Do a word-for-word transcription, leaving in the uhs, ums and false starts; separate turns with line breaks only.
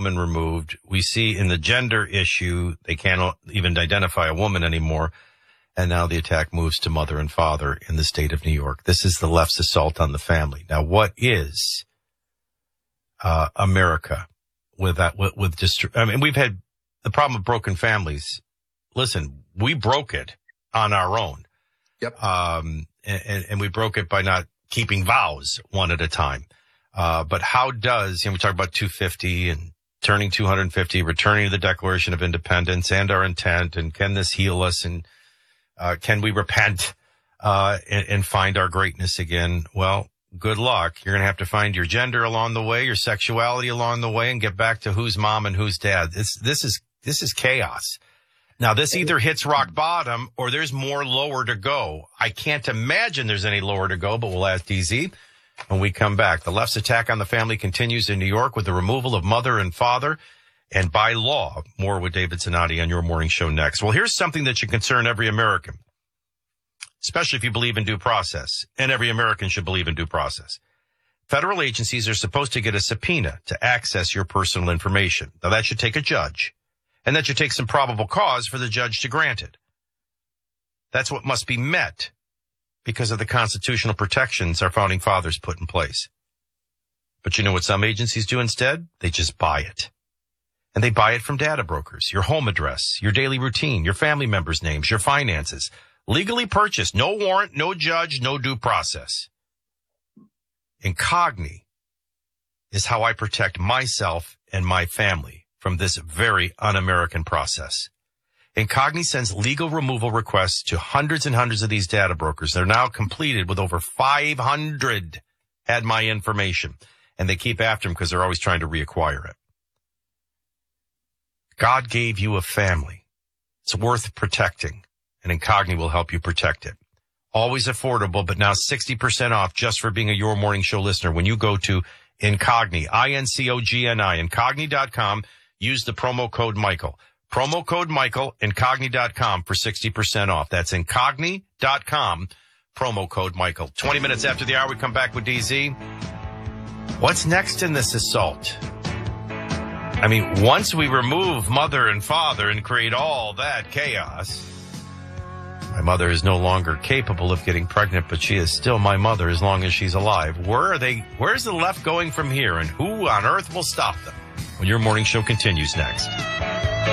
woman removed. We see in the gender issue, they can't even identify a woman anymore. And now the attack moves to mother and father in the state of New York. This is the left's assault on the family. Now, what is uh, America with that? With, with dist- I mean, we've had the problem of broken families. Listen, we broke it on our own.
Yep.
Um, and, and we broke it by not keeping vows one at a time. Uh, but how does, you know, we talk about two fifty and turning two hundred fifty, returning to the Declaration of Independence and our intent, and can this heal us, and uh, can we repent uh, and, and find our greatness again? Well, good luck. You're going to have to find your gender along the way, your sexuality along the way, and get back to who's mom and who's dad. This, this is, this is chaos. Now, this either hits rock bottom or there's more lower to go. I can't imagine there's any lower to go, but we'll ask D Z when we come back. The left's attack on the family continues in New York with the removal of mother and father, and by law. More with David Zanotti on your morning show next. Well, here's something that should concern every American, especially if you believe in due process, and every American should believe in due process. Federal agencies are supposed to get a subpoena to access your personal information. Now, that should take a judge, and that should take some probable cause for the judge to grant it. That's what must be met because of the constitutional protections our founding fathers put in place. But you know what some agencies do instead? They just buy it. And they buy it from data brokers, your home address, your daily routine, your family members' names, your finances. Legally purchased, no warrant, no judge, no due process. Incogni is how I protect myself and my family from this very un-American process. Incogni sends legal removal requests to hundreds and hundreds of these data brokers. They're now completed with over five hundred had my information. And they keep after them because they're always trying to reacquire it. God gave you a family. It's worth protecting, and Incogni will help you protect it. Always affordable, but now sixty percent off just for being a Your Morning Show listener when you go to Incogni, I N C O G N I, Incogni dot com. Use the promo code Michael. Promo code Michael, Incogni dot com for sixty percent off. That's Incogni dot com, promo code Michael. twenty minutes after the hour, we come back with D Z. What's next in this assault? I mean, once we remove mother and father and create all that chaos, my mother is no longer capable of getting pregnant, but she is still my mother as long as she's alive. Where are they? Where's the left going from here, and who on earth will stop them? When your morning show continues next.